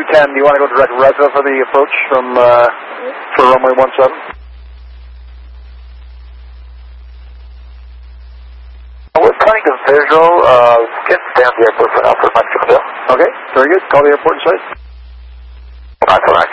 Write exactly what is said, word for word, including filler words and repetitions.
two ten, do you want to go direct Reza for the approach from, uh, for runway one seven? We're planning to visual, uh, get down the airport for now for Mexico. Okay, very good. Call the airport in sight. That's all right.